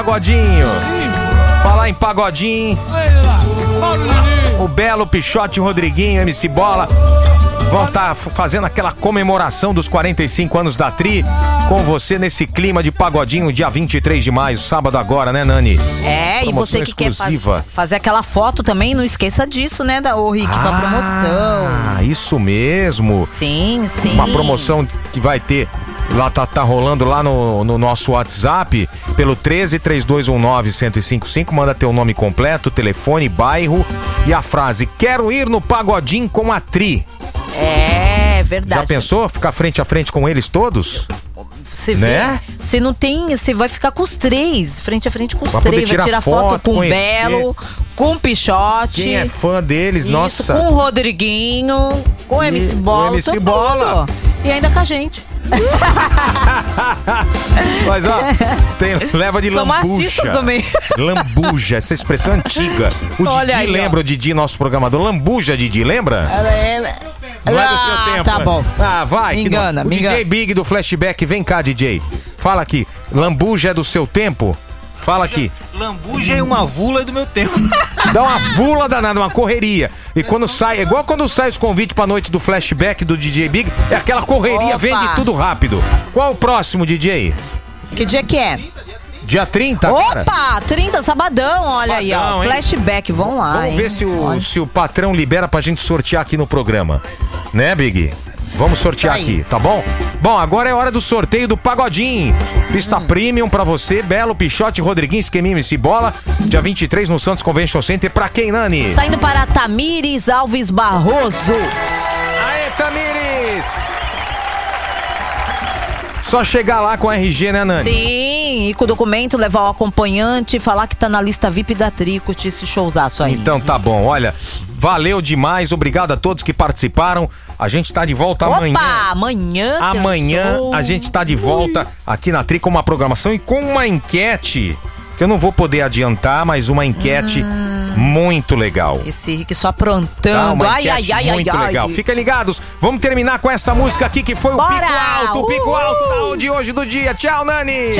Pagodinho. Falar em pagodinho. O Belo, Pichote, Rodriguinho, MC Bola vão estar fazendo aquela comemoração dos 45 anos da Tri com você nesse clima de pagodinho, dia 23 de maio, sábado agora, né, Nani? É, promoção e você que exclusiva. Quer fazer aquela foto também, não esqueça disso, né, ô Rick, com a promoção. Ah, isso mesmo. Sim, sim. Uma promoção que vai ter, lá tá rolando lá no nosso WhatsApp, pelo 133219-1055, manda teu nome completo, telefone, bairro e a frase, quero ir no pagodinho com a Tri. É, verdade. Já pensou ficar frente a frente com eles todos? Você vê, né? Você não tem, você vai ficar com os três, frente a frente com os três, vai tirar foto com o Belo, com o Pichote. Quem é fã deles, isso, nossa. Com o Rodriguinho, com o MC Bola, o MC Bola. E ainda com a gente. Mas ó, leva de lambuja. Também. Lambuja, essa expressão antiga. O Didi aí, lembra, o Didi, nosso programador. Lambuja, Didi, lembra? Não é do seu tempo. Tá bom. Ah, vai. Me engana, o DJ Big do Flashback, vem cá, DJ. Fala aqui. Lambuja é do seu tempo? Fala aqui. Lambuja é uma vula do meu tempo. Dá uma vula danada, uma correria. E quando sai, é igual quando sai os convites pra noite do Flashback do DJ Big, é aquela correria, vende tudo rápido. Qual o próximo, DJ? Que dia que é? Dia 30, cara? Opa, 30, sabadão, olha aí, ó. Flashback, vamos lá. Vamos ver se o patrão libera pra gente sortear aqui no programa. Né, Big? Vamos sortear aqui, tá bom? Bom, agora é hora do sorteio do Pagodinho. Pista premium pra você, Belo, Pichote, Rodriguinho, Esqueminha, MC Bola. Dia 23 no Santos Convention Center. Pra quem, Nani? Saindo para Tamires Alves Barroso. Aê, Tamires! Só chegar lá com a RG, né, Nani? Sim, e com o documento, levar o acompanhante, falar que tá na lista VIP da Tri, curtir esse showzaço aí. Então tá bom, olha, valeu demais, obrigado a todos que participaram. A gente tá de volta amanhã. Amanhã a gente tá de volta aqui na Tri com uma programação e com uma enquete, que eu não vou poder adiantar, mas uma enquete muito legal. Esse Rick só aprontando. Ai, muito legal. Fiquem ligados. Vamos terminar com essa música aqui que foi o Pico Alto. O Pico Alto de hoje do dia. Tchau, Nani. Tchau.